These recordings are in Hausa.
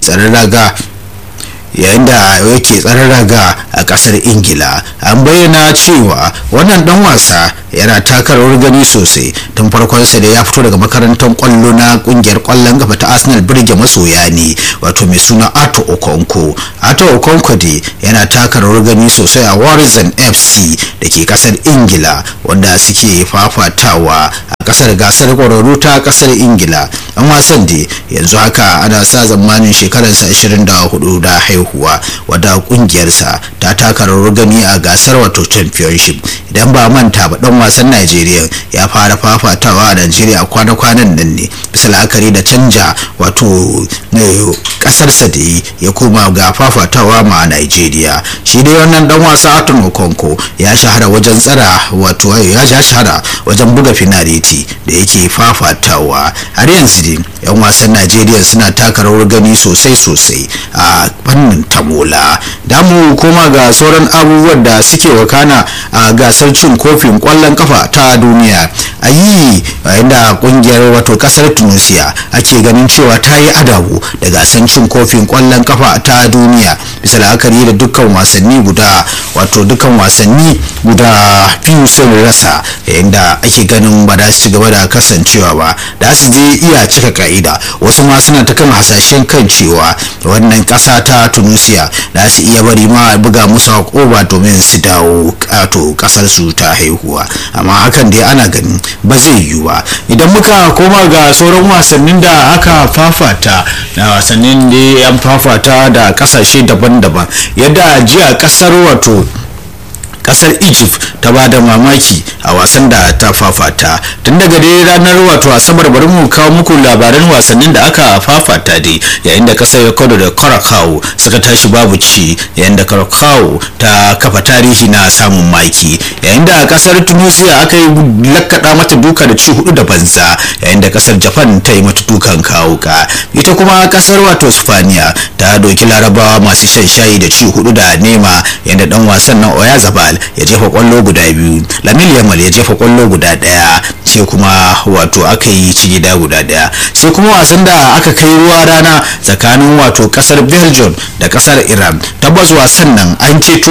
tsaron raga a kasar ingila. An bayyana cewa wannan dan wasa yana taka rawar gani sosai tun farkonsa da ya fito daga makarantar kwallo na kungiyar kwallon kafa ta Arsenal birge masoya ne, wato mai suna Ato Okonko dai yana taka rawar gani sosai a Warrington FC da ke kasar ingila wanda suke fafatawa a kasar gasar kwararru ta kasar ingila. An wasan da yanzu haka ana sa zamanin shekararsa 24 da haihuwa, wadda kungiyarsa ta taka rawar gani a gasar wato championship. Idan ba manta ba, dan wasan Najeriya ya fara fafatawa a Najeriya kwana-kwanan nan ne bisa la'akari da canja wato kasarsa da ya koma ga fafatawa ma a Najeriya. Shi dai wannan dan wasa Aton Okonko ya shahara wajen wajen buga finaliti da yake fafatawa. Har yanzu dai yan wasan Najeriya suna taka rawar gani sosai a fannin tamola. Da mu koma ga sauran abubuwan da suke wakana a gasar cin kofin kwallon kafa ta duniya. A yi inda kungiyar wato kasar Tunisia ake ganin cewa ta yi adabu da gasar cin kofin kwallon kafa ta duniya bisa la'akari da dukkan wasanni guda biyu sun rasa, inda ake ganin ba da su ci gaba da kasancewa ba, da su je iya cika ka'ida. Wasu ma suna ta kan hasashen kan cewa wannan kasa ta Tunisia da su iya bari ma buga musu hakoba domin su dawo kasar su ta haihuwa, amma hakan dai ana ganin ba zai yiwu ba. Idan muka koma ga sauran wasannin da aka fafata, na wasannin da an fafata da kasashe daban-daban, yadda jiya kasar Egypt ta ba da mamaki a wasan da ta fafata. Tun daga dai ranar wato asabar, bari mu kawo muku labaran wasannin da aka fafata dai, yayin da kasar Ecuador da Curacao suka tashi babu ci, yayin da Curacao ta kafa tarihi na samun maki, yayin da kasar Tunisia aka yi lakkada mata duka da ci 4 da banza, yayin da kasar Japan ta yi mata dukan kawuka. Ita kuma kasar wato Spaniya ta doki Larabawa masu shan shayi da ci 4 da nema, yayin da dan wasan nan Oyarzabal ya jefa kwallo guda 2, Lamine Yamal ya jefa kwallo guda 1, sai kuma wato aka yi ci gida guda 1. Sai kuma wasan da aka kai ruwa rana tsakanin wato kasar Belgium da kasar Iran. Tabbas wasan nan an ceto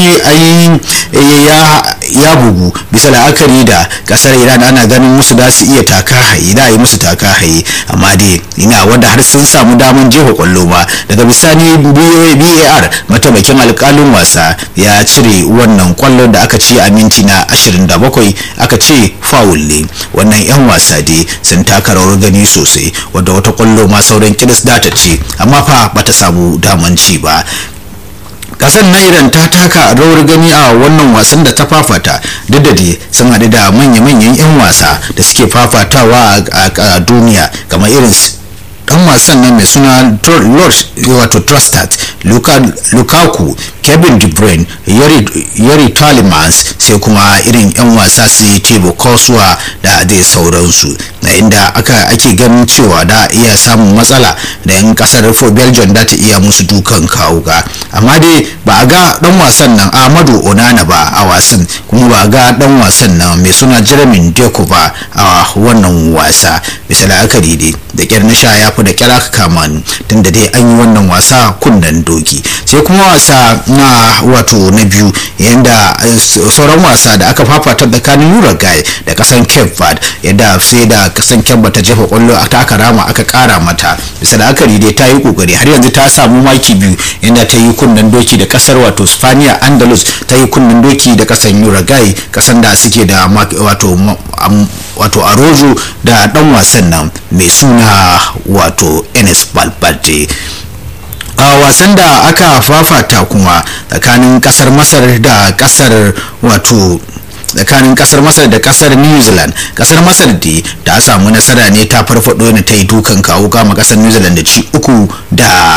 ya bugu bisa la'akari da kasar Iran ana ganin musu da su iya yi musu taka haye, amma dai ina wanda har sun samu daman jefa kwallo ba. Daga bisani VAR mataimakin alkalin wasa ya cire wannan kwallon da aka ci a minti na 27, aka ce foul ne. Wannan yan wasa dai sun taka rawar gani sosai, wadda wata kwallo ma sauran kiris da ta ce, amma fa bata samu daman ci ba. kasar na Iran ta taka rawar gani a wannan wasan da ta fafata, duk da dai sun haɗu da manya-manyan 'yan wasa da suke fafatawa a duniya, kamar irin dan wasan nan mai suna wato Trostat, Lukaku, Kevin De Bruyne, Yuri Tielemans, sai kuma irin 'yan wasa su Thibaut Courtois da dai sauransu, inda ake ganin cewa da iya samun matsala da 'yan kasar Belgium da ta iya musu dukan kawuka. Amma dai ba a ga dan wasan nan Ahmadu Onana ba a wasan, kuma ba a ga dan wasan nan mai suna Jeremy Deco ba a wannan wasa. Bisa la'akari dai da kyar na sha ya fi da kyar aka kama ni, tunda dai an yi wannan wasa kunnen doki. Sai kuma wasa na wato na biyu, yadda sauran wasa da aka fafata tsakanin Uruguay da kasan Cape Verde, yadda sai da kasan Cape Verde ta jefa kwallo ta aka rama aka kara mata. Bisa la'akari dai ta yi kokari, har yanzu ta samu maki 2, yadda ta yi kunnen doki da kasar wato Spaniya. Andalus ta yi kunnen doki da kasan Uruguay, kasan da suke da wato Arojo da dan wasan nan mai suna wato Enes Valverde. A wasan da aka fafata kuma tsakanin kasar Masar da kasar wato tsakanin kasar Masar da kasar New Zealand. Kasar Masar da ta samu nasara ne, ta farfado ne, ta yi dukan kawo kama kasar New Zealand da ci 3 da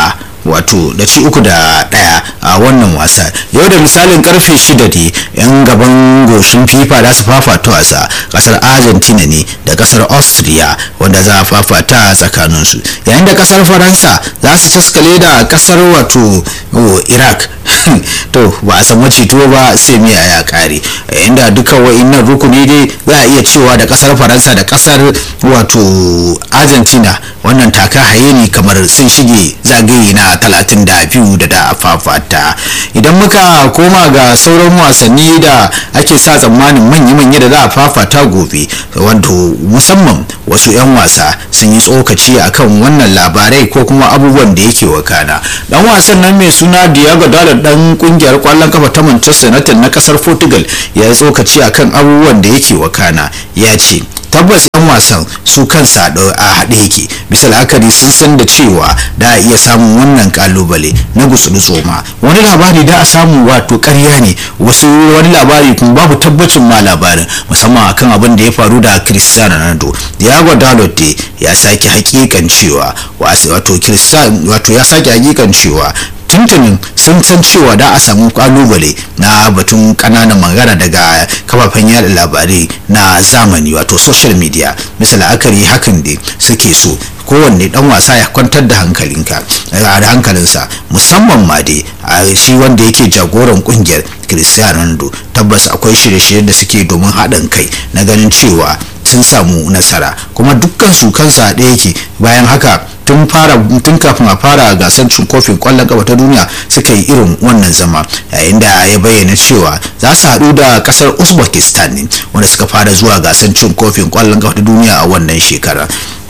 wato da ci 3-1 a wannan wasa. Yau da misalin karfe 6 ne yan gaban goshin FIFA za su fafata wasa, kasar Argentina ne da kasar Austria wanda za a fafata tsakaninsu, yayin da kasar Faransa za su taskale da kasar wato Iraq to ba a san macito ba sai miya ya kare, yayin da duka wa'innan rukuni dai za a iya cewa da kasar Faransa da kasar wato Argentina wannan taka haye ne kamar sun shige zagaye na 32 da da fafata. Idan muka koma ga sauran wasanni da ake sa tsammanin manya-manya da za a fafata gobe, wato musamman wasu 'yan wasa sun yi tsokaci akan wannan labarai ko kuma abubuwan da yake wakana. Dan wasan nan mai suna Diogo Dalot dan kungiyar kwallon kafa ta Manchester United na kasar Portugal ya yi tsokaci akan abubuwan da yake wakana. Ya ce tabbas 'yan wasan su kansa a haɗe yake, bisa la'akari sun san da cewa da a iya samun wannan kalubale na gutsuru tsoma. Wani labari da a samu wato ƙarya ne, wani labari kuma babu tabbacin ma labarin, musamman akan abin da ya faru da Cristiano Ronaldo. Diogo Dalot ya sake hakikan cewa wato ya sake hakikan cewa tuntunin sun san cewa da a samu kalubale na batun kananan magana daga kafafen yada labarai na zamani wato social media. Misali akari hakan da suke so kowanne dan wasa ya kwantar da hankalinsa, musamman ma dai shi wanda yake jagoran kungiyar Cristiano Ronaldo. Tabbas akwai shirye-shirye da suke domin haɗin kai na ganin cewa sun samu nasara, kuma dukkan su kansa ɗaya yake. Bayan haka tun kafin a fara gasar cin kofin kwallon kafa ta duniya suka yi irin wannan zama, yayin da ya bayyana cewa za su haɗu da kasar Uzbekistan ne wanda suka fara zuwa gasar cin kofin kwallon kafa ta duniya a wannan shekara.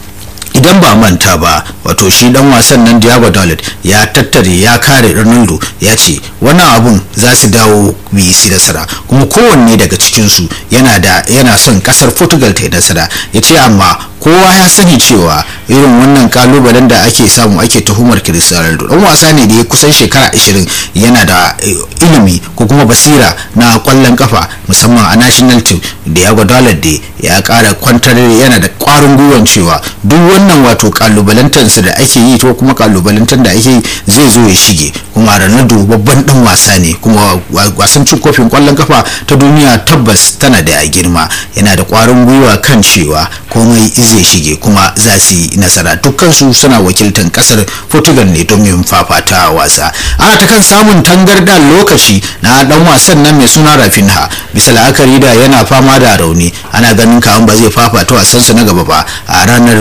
Idan ba manta ba, wato shi dan wasan nan Diogo Dalot ya tattare ya kare Ronaldo, ya ce wannan abun za su dawo bisi nasara, kuma kowanne daga cikinsu yana son kasar Portugal ta yi nasara. Ya ce amma kowa ya sani cewa irin wannan kalubalen da ake samu ake tuhumar Cristiano Ronaldo, dan wasa ne da ya kusan shekara 20 yana da ilimi ko kuma basira na kwallon kafa musamman a national team. Diogo Dalot ya kara kwantar yana da kwarin gwiwan cewa duk wannan wato kalubalantarsa da ake yi ko kuma kalubalantar da ake yi zai zo ya shige, kuma Ronaldo babban dan wasa ne, kuma wasan cin kofin kwallon kafa ta duniya tabbas tana da girma. Yana da kwarin gwiwa kan cewa komai zai shige kuma za su yi nasara. Dukkansu suna wakiltar kasar Portugal ne domin fafata wasa. Ana ta kan samun tangarda lokaci na dan wasan nan mai suna Rafinha, bisa la'akari da yana fama da rauni. Ana ganin kawan ba zai fafata wasansa na gaba ba a ranar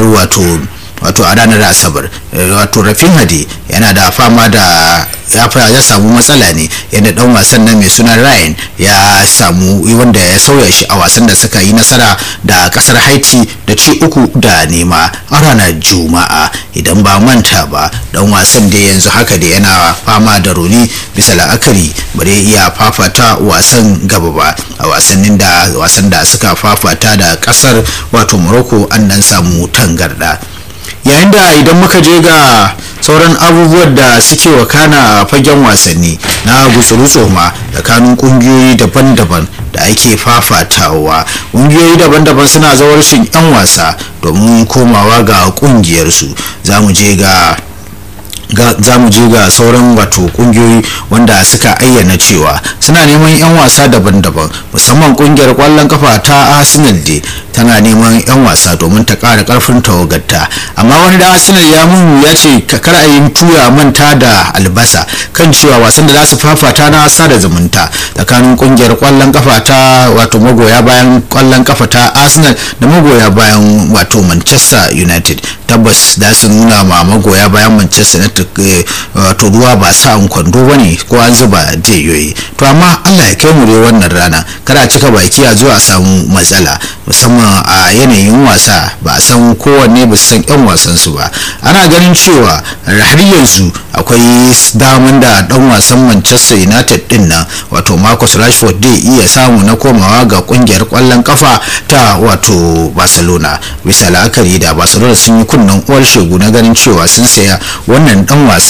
wato a ranar Asabar. Wato Rafinha yana da fama da ya samu matsala ne, yadda dan wasan nan mai suna Ryan ya samu wanda ya sauya shi a wasan da suka yi nasara da kasar Haiti da ci 3-0 a ranar Juma'a. Idan ba manta ba, dan wasan da yanzu haka da yana fama da rauni, bisa la'akari ba zai iya fafata wasan gaba ba. A wasan da suka fafata da kasar wato Morocco an dan samu tangarda. Yayin da idan muka je ga sauran abubuwan da suke wakana a fagen wasanni na gutsuru tsoma tsakanin kungiyoyi daban-daban da ake fafatawa, kungiyoyi daban-daban suna zawarcin 'yan wasa domin komawa ga kungiyarsu. za mu je ga sauran wato kungiyoyi wanda suka ayyana cewa suna neman 'yan wasa daban-daban, musamman kungiyar kwallon kafa ta Arsenal tana neman 'yan wasa domin ta ƙara ƙarfin tawagarta. Amma wani da Arsenal ya ce kar a yi tuya manta da albasa kan cewa wasan da za su fafata na sada zumunta tsakanin kungiyar kwallon kafa ta wato magoya bayan kwallon kafa ta Arsenal da magoya bayan wato Manchester United, tabbas da su nuna ma magoya bayan Manchester United wato ruwa ba sa an kwando bane ko an zuba teyoyi. To amma Allah ya kai mu dai wannan rana, kada cika baki a zuwa a samu matsala, musamman a yanayin wasa ba a san kowanne ba san 'yan wasan su ba. Ana ganin cewa har yanzu akwai daman da dan wasan Manchester United din nan wato Marcus Rashford zai iya samu na komawa ga kungiyar kwallon kafa ta wato Barcelona, bisa la'akari da Barcelona sun yi kunnen uwar shegu na ganin cewa sun saya wannan dan wasa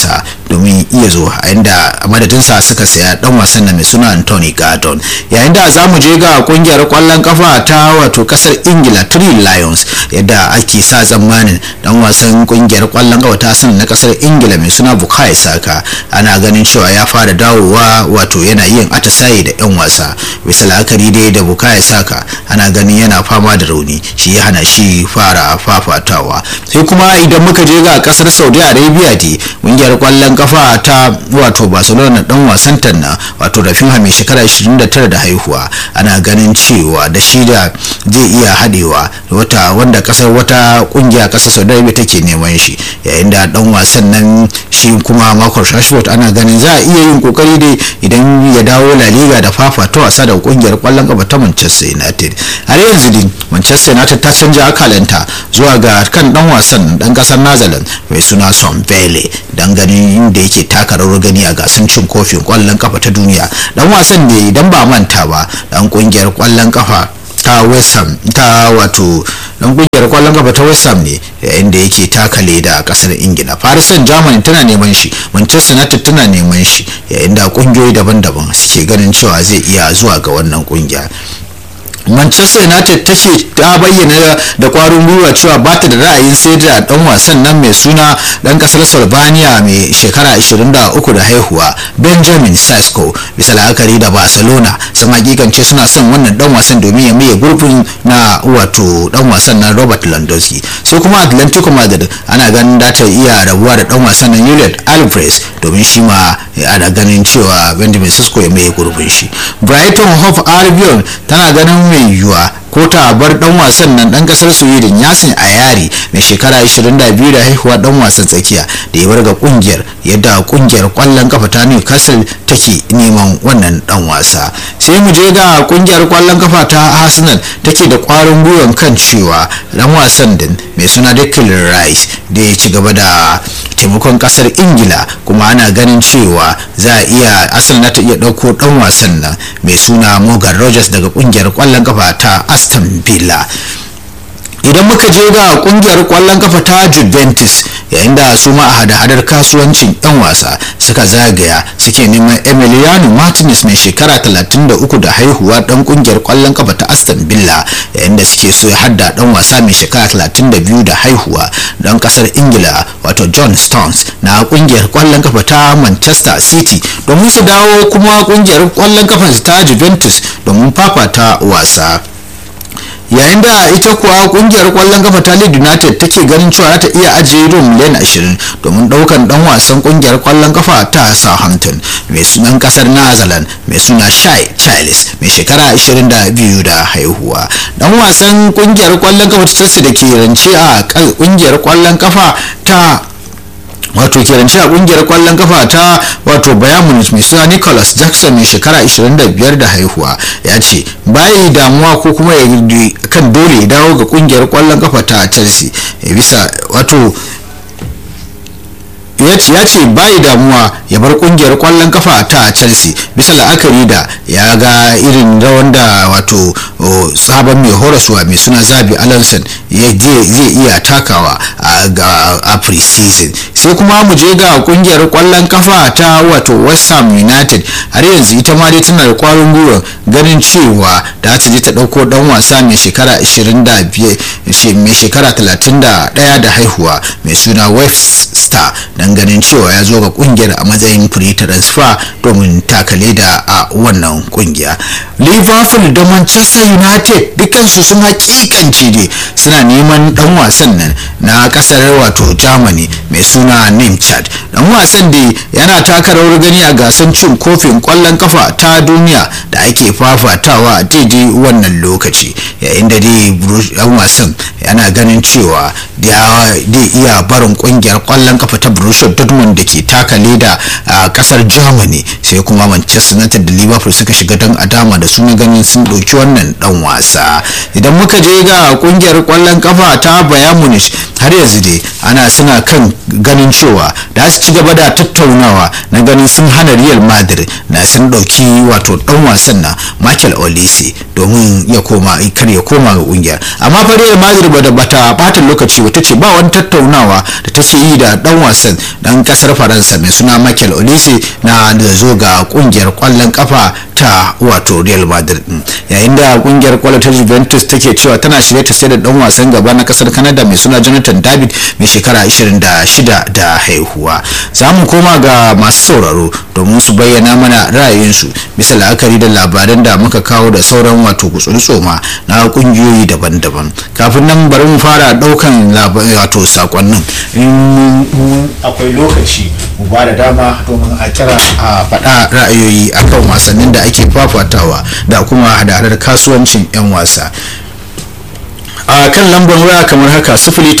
domin iya zo a inda a madadinsa suka saya dan wasan na mai suna Anthony Gordon. Yayin da za mu je ga kungiyar kwallon kafa ta wato kasar Ingila Three Lions, yadda ake sa tsammanin dan wasan kungiyar kwallon kafa ta na kasar Ingila mai suna Bukayo Saka ana ganin cewa ya fara dawowa wato yana yin atisaye da yan wasa. Bisa la'akari dai da Bukayo Saka ana ganin yana fama da rauni, shi ya hana shi fara fafatawa. Sai kuma idan muka je ga kasar Saudi Arabia dai kungiyar kwallon kafa ta wato Barcelona dan wasan tanna wato Rafinha mai shekara 29 da haihuwa ana ganin cewa da shi da zai iya hadewa wanda wata kungiya kasar Saudi Arabia take neman shi, yayin da dan wasan nan shi kuma Marcus Rashford ana ganin za a iya yin kokari dai idan ya dawo La Liga da fafata wasa da kungiyar kwallon kafa ta Manchester United. Har yanzu din Manchester United ta canja akalanta zuwa ga kan dan wasan dan kasar Netherlands mai suna Son Vele dan ganin inda yake taka rawar gani a gasar cin kofin kwallon kafa ta duniya. Dan wasan ne idan ba manta ba dan kungiyar kwallon kafa ta West Ham ta wato dan kungiyar kwallon kafa ta West Ham ne yayin da yake taka leda a kasar Ingila. Paris Saint-Germain tana neman shi, Manchester United tana neman shi, yayin da kungiyoyi daban-daban suke ganin cewa zai iya zuwa ga wannan kungiya. Manchester United ta bayyana da kwarin gwiwa cewa ba ta da ra'ayin sai da dan wasan nan mai suna dan kasar Slovenia mai shekara 23 da haihuwa Benjamin Sesko, bisa la'akari da Barcelona sun hakikance suna son wannan dan wasan domin ya maye gurbin na wato dan wasan nan Robert Lewandowski. Sai kuma Atletico Madrid ana ganin da ta iya rabuwa da dan wasan nan Julian Alvarez domin shi ma ana ganin cewa Benjamin Sesko ya maye gurbin shi. Brighton Hove Albion tana ganin mai yiwuwa ko ta bar dan wasan nan dan kasar Sweden Yasin Ayari mai shekara 22 da haihuwa dan wasan tsakiya da ya bar ga kungiyar, yadda kungiyar kwallon kafa ta Newcastle take neman wannan dan wasa. Sai mu je ga kungiyar kwallon kafa ta Arsenal take da kwarin gwiwan kan cewa dan wasan din mai suna Declan Rice da ya ci gaba da taimakon kasar Ingila, kuma ana ganin cewa za a iya Arsenal ta iya dauko dan wasan nan mai suna Morgan Rogers daga kungiyar kwallon kafa ta Aston Villa. Idan muka je ga kungiyar kwallon kafa ta Juventus, yayin da su ma a hada-hadar kasuwancin yan wasa suka zagaya suke neman Emiliano Martinez mai shekara 33 da haihuwa dan kungiyar kwallon kafa ta Aston Villa, yayin da suke so ya hadda dan wasa mai shekara 32 da haihuwa dan kasar Ingila wato John Stones na kungiyar kwallon kafa ta Manchester City domin su dawo kuma kungiyar kwallon kafa ta Juventus domin fafata wasa. Yayin da ita kuwa kungiyar kwallon kafa ta Leeds United take ganin cewa ta iya ajiye euro miliyan 20 domin daukan dan wasan kungiyar kwallon kafa ta Southampton mai sunan kasar Netherlands mai suna Shai Charles mai shekara 22 da haihuwa. Dan wasan kungiyar kwallon kafa ta Chelsea da ke rance a kungiyar kwallon kafa ta wato kiranci a kungiyar kwallon kafa ta wato Bayern Munich mai suna Nicholas Jackson mai shekara 25 da haihuwa ya ce bai damuwa ko kuma ya kan dole ya dawo ga kungiyar kwallon kafa ta Chelsea bisa wato ya ce bai damuwa ya bar kungiyar kwallon kafa ta Chelsea bisa la'akari da ya ga irin rawan da wato sabon mai horaswa mai suna Zabi Alonso zai iya takawa a pre-season. Sai kuma mu je ga kungiyar kwallon kafa ta wato West Ham United, har yanzu ita ma dai tana da kwarin gwiwa ganin cewa da ta je ta dauko dan wasa mai shekara 25 mai shekara 31 da haihuwa mai suna West Star dan ganin cewa ya zo ga kungiyar a matsayin free transfer domin takale da a wannan kungiya. Liverpool da Manchester United dukansu sun hakikanci ne suna neman dan wasan nan na kasar wato Germany mai suna Nimchad. Dan wasan da yana taka rawar gani a gasar cin kofin kwallon kafa ta duniya da ake fafatawa a daidai wannan lokaci, yayin da dai dan wasan yana ganin cewa da iya barin kungiyar kwallon kafa ta Borussia Dortmund da ke taka leda a kasar Germany, sai kuma Manchester United da Liverpool suka shiga dan adama da su ganin sun dauki wannan dan wasa. Idan muka je ga kungiyar kwallon kafa ta Bayern Munich, har yanzu dai suna kan ganin cewa da su ci gaba da tattaunawa na ganin sun hana Real Madrid na sun dauki wato dan wasa wasan na Michael Olise domin kar ya koma ga kungiyar. Amma fa Real Madrid bata bata lokaci ba, tace ba wani tattaunawa da take yi da dan wasan dan kasar Faransa mai suna Michael Olise na da zo ga kungiyar kwallon kafa ta wato Real Madrid. Yayin da kungiyar kwallon ta Juventus take cewa tana shirye ta sai da dan wasan gaba na kasar Canada mai suna Jonathan David mai shekara 26 da haihuwa. Za mu koma ga masu sauraro domin su bayyana mana ra'ayinsu bisa la'akari da labaran da muka kawo da sauran wato gutsuri-tsoma na kungiyoyi daban-daban. Kafin nan bari mu fara daukan wato sakonnin, in akwai lokaci mu ba da dama domin a kira a faɗa ra'ayoyi akan wasannin da ake fafatawa da kuma hada-hadar kasuwancin 'yan wasa. A kan lambar waya kamar haka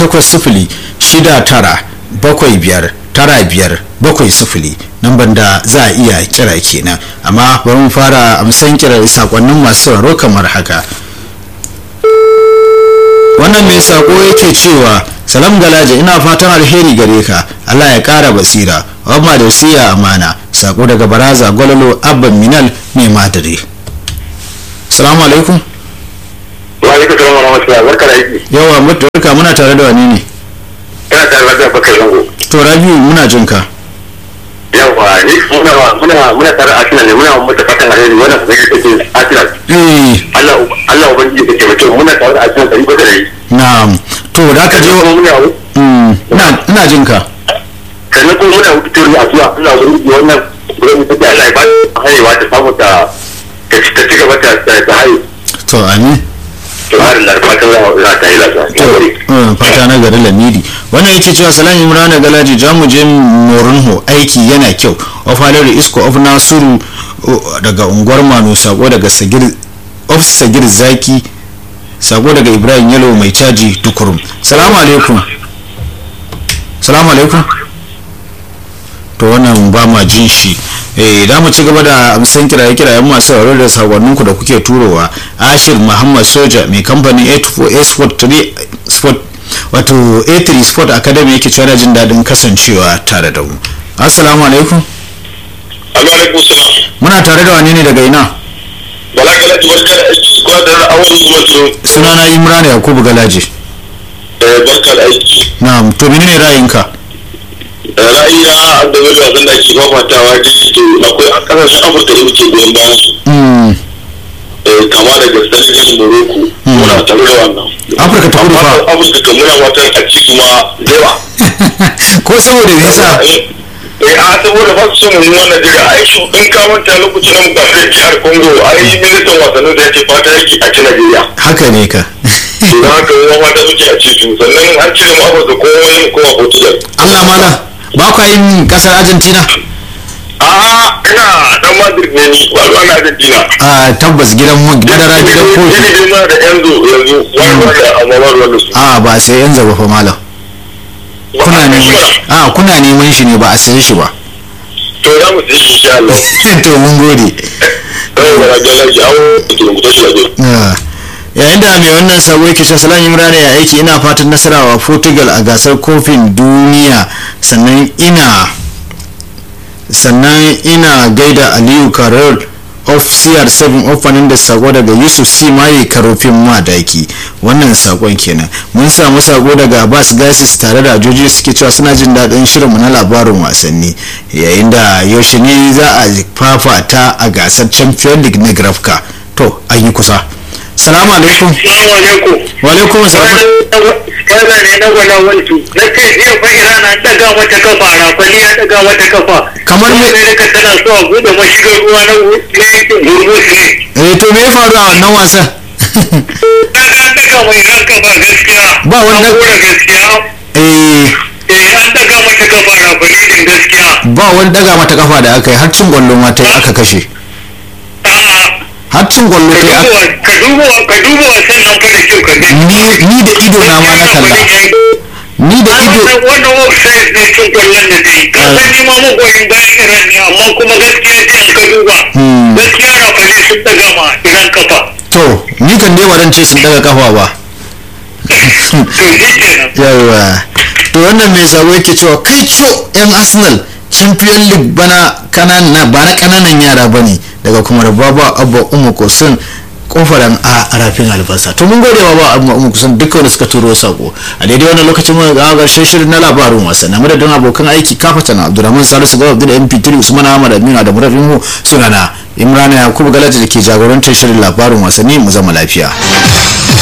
0809759570 lambar da za a iya kira kenan. Amma bari mu fara amsan kirar sakonnin masu sauraro kamar haka. Wannan mai sako yake cewa salam Galaje, ina fatan alheri gare ka, Allah ya kara basira, amma da siya amana. Sako daga Baraza Gwalolo Abban Minal mai Madare. Assalamu alaikum. Wa alaikum salam wa rahmatullahi, barka da aiki. Yawa barka, muna tare da wani ne? Ina tare da Bakar Zango. To Rabiu, muna jin ka. Yawa ni muna tare a Arsenal ne, muna mata fatan alheri, wannan zai take Arsenal. Allah ubangiji ya taimake mu, muna tare da Arsenal dari ba da yi. Na'am. To da ka je ina jin ka. Sannan kuma muna wuce a zuwa Allah ubangiji wannan gurin da Allah ya ba haihuwa ta samu ta ci gaba ta haihu. To amin. Fata na gari Lamidi. Wannan yake cewa salam Imran Galaji, jamu je Mourinho aiki yana kyau. Ofalari Isko of Nasiru daga unguwar Manu, sako daga Sagir Zaki, sako daga Ibrahim Yalo mai caji Tukurum. Salamu alaikum. To wannan ba ma jin shi. Da mu ci gaba da amsan kiraye-kirayen masu sauraro da sakonninku da kuke turowa. Ashir Muhammad Soja mai kamfanin A24 Sport wato A3 Sport Academy yake cewa jin daɗin kasancewa tare da mu. Assalamu alaikum. Alaikum salam. Muna tare da wani ne daga ina? Bala Galaji, barka da aiki, kuma da awon zuwa su. Sunana Imran Yakubu Galaji. Barka da aiki. Na'am, to menene ra'ayinka? Ra'ayina an da wani wasan da ake fafatawa da to akwai a kasashen Afirka da muke goyon bayan su. Kama daga Senegal, Morocco, muna tare da wannan. Afirka ta kudu fa. Afirka kan muna watan a ci kuma da yawa. Ko saboda nisa? A saboda ba su son mu wannan daga aiki in ka manta lokacin da muka fara jihar Congo ai ministan wasannin da yake fata yake a ci Najeriya. Haka ne ka. Don haka ruwan wata suke a ci su sannan an cire mu Afirka ko wani ko a Portugal. Allah mala, ba kwa yin kasar Argentina? Ina dan Madrid ne ni, ba ruwa na Argentina. Tabbas gidan madara gidan kofi. Ni ma da yanzu wani amma ba ruwan da su. Ba sai yanzu ba fa malam. Kuna neman shi ne ba a saye shi ba. To za mu saye shi insha Allah. To mun gode. Yayin da mai wannan sabo yake cewa salam Imran ya aiki, ina fatan nasara wa Portugal a gasar kofin duniya, sannan ina gaida Aliyu Karol of CR7 ofanin da sako daga Yusuf C Maye Karofin Madaki. Wannan sakon kenan. Mun samu sako daga Abbas Gasis tare da ajoji suke cewa suna jin daɗin shirinmu na labarin wasanni, yayin da yaushe ne za a fafata a gasar Champions League na Grafka. To an yi kusa. Salamu alaikum. Wa alaikum salam. Kana ne na gwada wancu na kai iya fa'ira na daga mata kafa na kwali ya daga mata kafa kamar me ne ka tana so a bude mashigar ruwa na yankin Hormuz ne. To me ya faru a wannan wasan? An daga mai nan kafa gaskiya. Ba wannan gaskiya. An daga mata kafa na kwali din gaskiya. Ba wani daga mata kafa da aka yi, har cin gwallo ma ta yi aka kashe. Har cin gwallo ta yi ka duba wasan nan fa da kyau ka gani. Ni da ido na ma na kalla. Ni da ido. Wannan offside ne cin kwallon da ta yi. Ka san ni ma magoyin bayan Iran ne, amma kuma gaskiya sai ka duba. Gaskiya na kwali sun daga ma Iran kafa. To ni kan dai waran ce sun daga kafa ba. Yawa. To wannan mai sabo yake cewa kai co yan Arsenal Champions League bana kananan yara bane, daga kuma da baba abba umu kosin kofaran a rafin albasa. To mun gode baba abba umu kosin duka wanda suka turo sako a daidai wannan lokacin mun ga garshen shirin na labarin wasanni amma da abokan aiki kafatan Abdulrahman Salisu ga Abdul MP3 Usman Ahmad Aminu da Murafin mu sunana Imran Yakubu Galaji da ke jagorantar shirin labarin wasanni mu zama lafiya.